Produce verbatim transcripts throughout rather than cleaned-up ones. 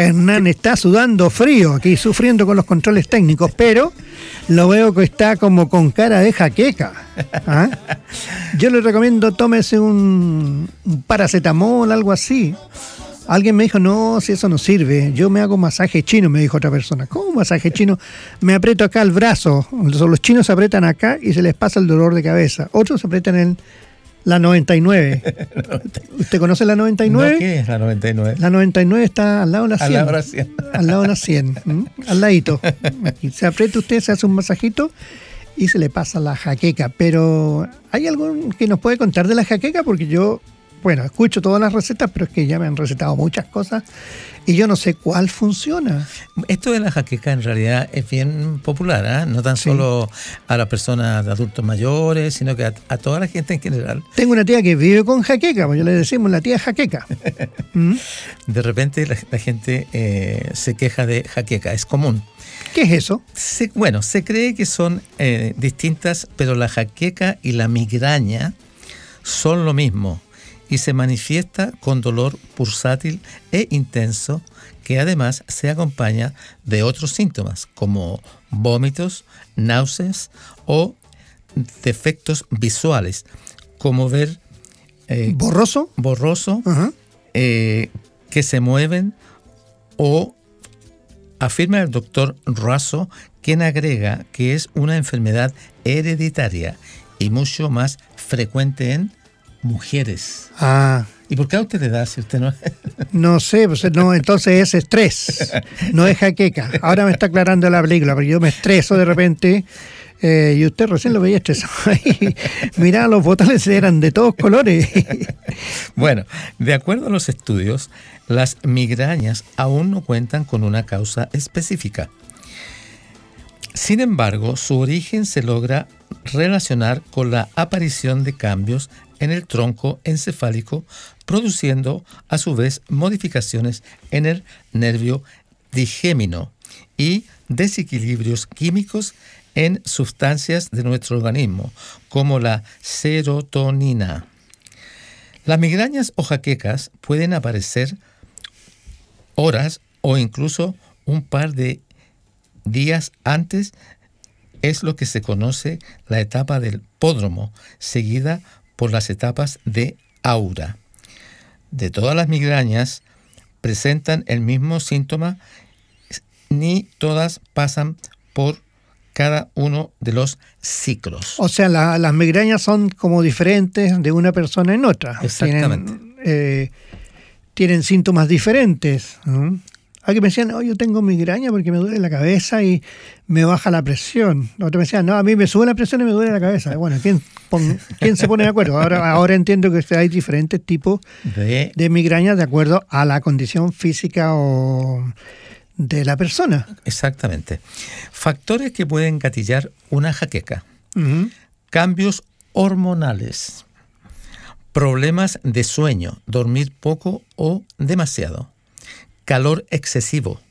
Hernán está sudando frío aquí, sufriendo con los controles técnicos, pero lo veo que está como con cara de jaqueca. ¿Ah? Yo le recomiendo, tómese un, un paracetamol, algo así. Alguien me dijo, no, si eso no sirve, yo me hago masaje chino, me dijo otra persona. ¿Cómo masaje chino? Me aprieto acá el brazo. Los chinos se apretan acá y se les pasa el dolor de cabeza. Otros se apretan en la noventa y nueve. ¿Usted conoce la noventa y nueve? No, ¿qué es la noventa y nueve? La noventa y nueve está al lado de la cien. Al lado de la cien. Al lado de la cien. ¿Mm? Al ladito. Aquí se aprieta usted, se hace un masajito y se le pasa la jaqueca. Pero, ¿hay algo que nos puede contar de la jaqueca? Porque yo... Bueno, escucho todas las recetas, pero es que ya me han recetado muchas cosas y yo no sé cuál funciona. Esto de la jaqueca en realidad es bien popular, ¿eh? No tan sí. solo a las personas de adultos mayores, sino que a, a toda la gente en general. Tengo una tía que vive con jaqueca, pues yo le decimos la tía jaqueca. ¿Mm? De repente la, la gente eh, se queja de jaqueca, es común. ¿Qué es eso? Se, bueno, se cree que son eh, distintas, pero la jaqueca y la migraña son lo mismo. Y se manifiesta con dolor pulsátil e intenso que además se acompaña de otros síntomas como vómitos, náuseas o defectos visuales como ver eh, borroso, borroso uh-huh. eh, que se mueven o afirma el doctor Raso, quien agrega que es una enfermedad hereditaria y mucho más frecuente en mujeres. Ah. ¿Y por qué a usted le da si usted no? No sé, pues no, entonces es estrés, no es jaqueca. Ahora me está aclarando la película, porque yo me estreso de repente eh, y usted recién lo veía estresado ahí. Mirá, los botones eran de todos colores. Bueno, de acuerdo a los estudios, las migrañas aún no cuentan con una causa específica. Sin embargo, su origen se logra relacionar con la aparición de cambios en el tronco encefálico, produciendo a su vez modificaciones en el nervio trigémino y desequilibrios químicos en sustancias de nuestro organismo, como la serotonina. Las migrañas o jaquecas pueden aparecer horas o incluso un par de días antes. Es lo que se conoce la etapa del pódromo, seguida por las etapas de aura. De todas las migrañas presentan el mismo síntoma, ni todas pasan por cada uno de los ciclos. O sea, la, las migrañas son como diferentes de una persona en otra. Exactamente. Tienen, eh, tienen síntomas diferentes. ¿Mm? Aquí me decían, oh, yo tengo migraña porque me duele la cabeza y me baja la presión. Otros me decían, no, a mí me sube la presión y me duele la cabeza. Bueno, ¿quién, pon, ¿quién se pone de acuerdo? Ahora, ahora entiendo que hay diferentes tipos de, de migrañas de acuerdo a la condición física o de la persona. Exactamente. Factores que pueden gatillar una jaqueca. Uh-huh. Cambios hormonales. Problemas de sueño, dormir poco o demasiado. Calor excesivo,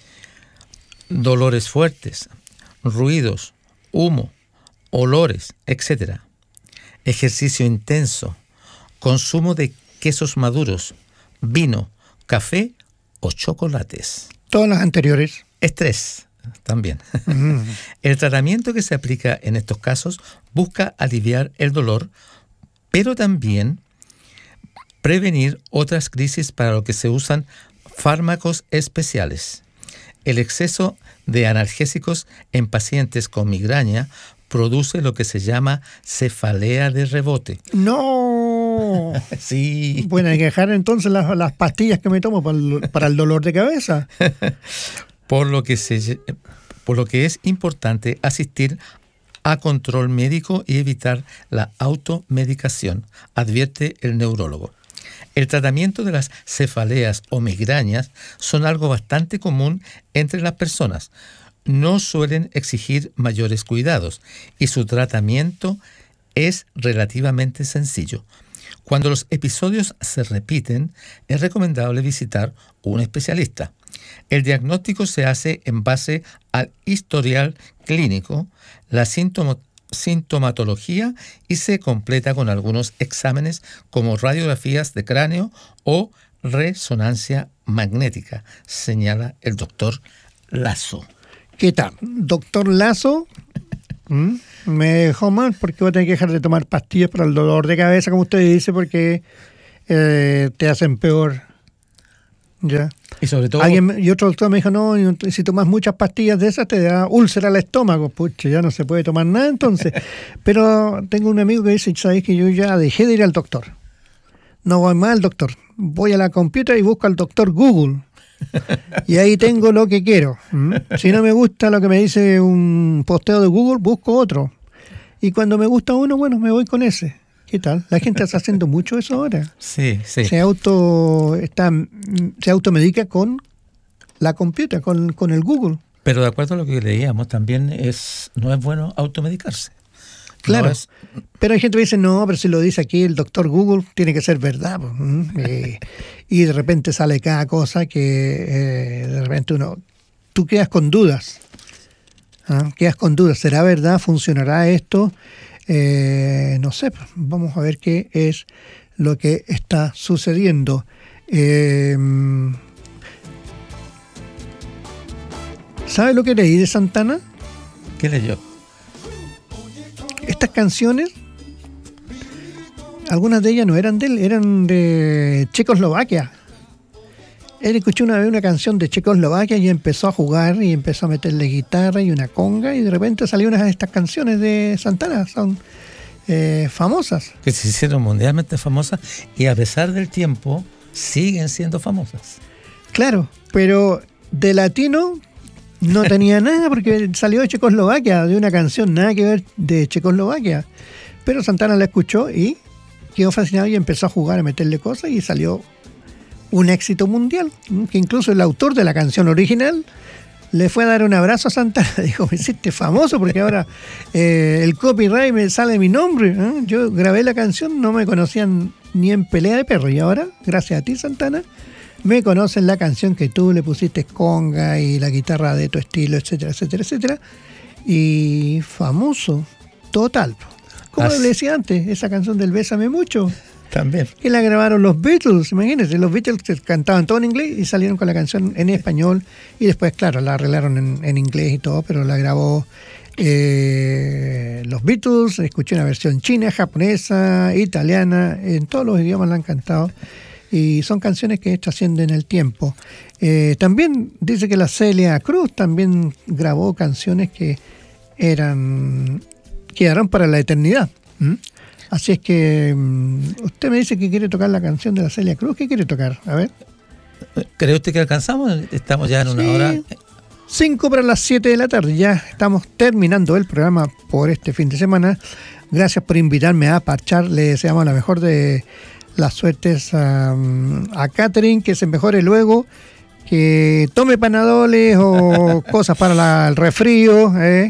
dolores fuertes, ruidos, humo, olores, etcétera. Ejercicio intenso, consumo de quesos maduros, vino, café o chocolates. Todas las anteriores. Estrés también. Uh-huh. El tratamiento que se aplica en estos casos busca aliviar el dolor, pero también prevenir otras crisis, para lo que se usan fármacos especiales. El exceso de analgésicos en pacientes con migraña produce lo que se llama cefalea de rebote. ¡No! Sí. Bueno, hay que dejar entonces las, las pastillas que me tomo para el, para el dolor de cabeza. Por lo que se, por lo que es importante asistir a control médico y evitar la automedicación, advierte el neurólogo. El tratamiento de las cefaleas o migrañas son algo bastante común entre las personas. No suelen exigir mayores cuidados y su tratamiento es relativamente sencillo. Cuando los episodios se repiten, es recomendable visitar un especialista. El diagnóstico se hace en base al historial clínico, la síntoma sintomatología y se completa con algunos exámenes como radiografías de cráneo o resonancia magnética, señala el doctor Lazo. ¿Qué tal? Doctor Lazo ¿Mm? me dejó mal porque voy a tener que dejar de tomar pastillas para el dolor de cabeza, como usted dice, porque eh, te hacen peor. Ya. Y sobre todo... Alguien, y otro doctor me dijo, no, si tomas muchas pastillas de esas te da úlcera al estómago. Pucha, ya no se puede tomar nada entonces. Pero tengo un amigo que dice, ¿sabes que yo ya dejé de ir al doctor? No voy más al doctor. Voy a la computadora y busco al doctor Google. Y ahí tengo lo que quiero. ¿Mm? Si no me gusta lo que me dice un posteo de Google, busco otro. Y cuando me gusta uno, bueno, me voy con ese. ¿Qué tal? La gente está haciendo mucho eso ahora. Sí, sí. Se auto está, se automedica con la computadora, con, con el Google. Pero de acuerdo a lo que leíamos, también es no es bueno automedicarse. Claro. No es... Pero hay gente que dice, no, pero si lo dice aquí el doctor Google, tiene que ser verdad. Pues. eh, y de repente sale cada cosa que eh, de repente uno, tú quedas con dudas. ¿Ah? Quedas con dudas. ¿Será verdad? ¿Funcionará esto? Eh, no sé, vamos a ver qué es lo que está sucediendo. Eh, ¿Sabe lo que leí de Santana? ¿Qué leyó? Estas canciones, algunas de ellas no eran de él, eran de Checoslovaquia. Él escuchó una vez una canción de Checoslovaquia y empezó a jugar y empezó a meterle guitarra y una conga y de repente salió una de estas canciones de Santana, son eh, famosas. Que se hicieron mundialmente famosas y a pesar del tiempo siguen siendo famosas. Claro, pero de latino no tenía nada porque salió de Checoslovaquia, de una canción nada que ver de Checoslovaquia. Pero Santana la escuchó y quedó fascinado y empezó a jugar, a meterle cosas y salió un éxito mundial, que incluso el autor de la canción original le fue a dar un abrazo a Santana. Dijo, me hiciste famoso porque ahora eh, el copyright me sale mi nombre. ¿eh? Yo grabé la canción, no me conocían ni en pelea de perro y ahora, gracias a ti, Santana, me conocen la canción que tú le pusiste conga y la guitarra de tu estilo, etcétera, etcétera, etcétera. Y famoso, total. Como Así. le decía antes, esa canción del Bésame Mucho. También. Que la grabaron los Beatles, imagínense, los Beatles cantaban todo en inglés y salieron con la canción en español y después, claro, la arreglaron en, en inglés y todo, pero la grabó eh, los Beatles, escuché una versión china, japonesa, italiana, en todos los idiomas la han cantado y son canciones que trascienden el tiempo. Eh, también dice que la Celia Cruz también grabó canciones que eran quedaron para la eternidad. ¿Mm? Así es que usted me dice que quiere tocar la canción de la Celia Cruz. ¿Qué quiere tocar? A ver. ¿Cree usted que alcanzamos? Estamos ya en una sí. hora. Cinco para las siete de la tarde. Ya estamos terminando el programa por este fin de semana. Gracias por invitarme a parchar. Le deseamos la mejor de las suertes a, a Catherine, que se mejore luego, que tome panadoles o cosas para la, el resfrío eh,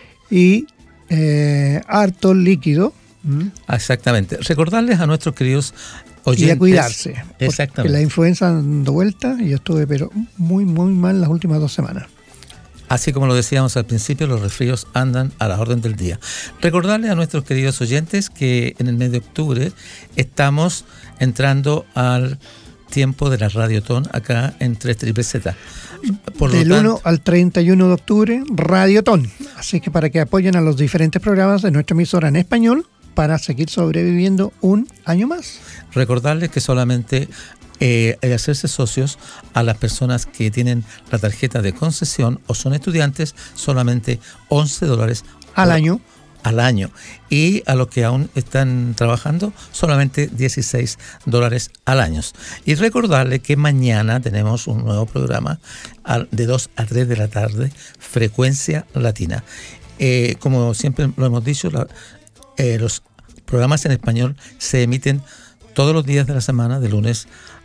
y eh, harto líquido. ¿Mm? Exactamente. Recordarles a nuestros queridos oyentes. Y a cuidarse. Exactamente. Porque la influenza dando vuelta y yo estuve pero muy, muy mal las últimas dos semanas. Así como lo decíamos al principio, los resfríos andan a la orden del día. Recordarles a nuestros queridos oyentes que en el mes de octubre estamos entrando al tiempo de la Radiotón acá en tres triple Z. Por Del lo tanto, uno al treinta y uno de octubre, Radiotón. Así que para que apoyen a los diferentes programas de nuestra emisora en español, para seguir sobreviviendo un año más. Recordarles que solamente eh, hay que hacerse socios a las personas que tienen la tarjeta de concesión o son estudiantes, solamente once dólares Al año. al año. Y a los que aún están trabajando, solamente dieciséis dólares al año. Y recordarles que mañana tenemos un nuevo programa de dos a tres de la tarde, Frecuencia Latina. Eh, como siempre lo hemos dicho, la, eh, los programas en español se emiten todos los días de la semana, de lunes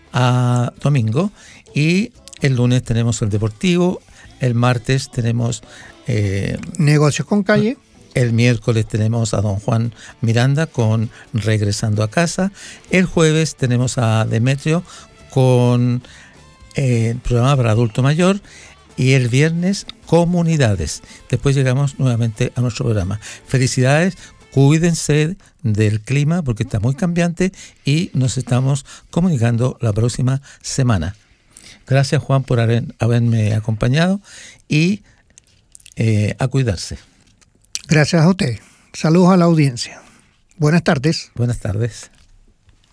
a domingo, y el lunes tenemos el deportivo, el martes tenemos eh, Negocios con Calle. El miércoles tenemos a don Juan Miranda con Regresando a Casa. El jueves tenemos a Demetrio con eh, el programa para adulto mayor. Y el viernes, Comunidades. Después llegamos nuevamente a nuestro programa. Felicidades, Cuídense del clima porque está muy cambiante y nos estamos comunicando la próxima semana. Gracias, Juan, por haber, haberme acompañado y eh, a cuidarse. Gracias a usted. Saludos a la audiencia. Buenas tardes. Buenas tardes.